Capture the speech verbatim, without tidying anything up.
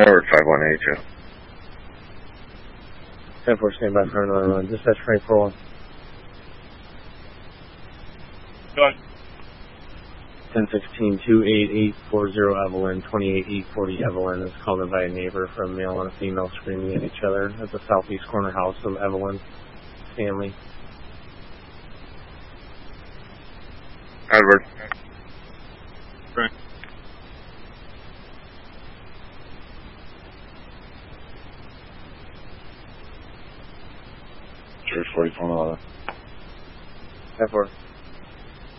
Edward five one eight two. ten four, stand by for another run. Dispatch Frank four one. Go ahead. ten sixteen, two eight eight four zero Evelyn, twenty-eight eight forty Evelyn is called in by a neighbor for a male and a female screaming at each other at the southeast corner house of Evelyn family. Edward. Frank. Church forty-four eleven. ten four.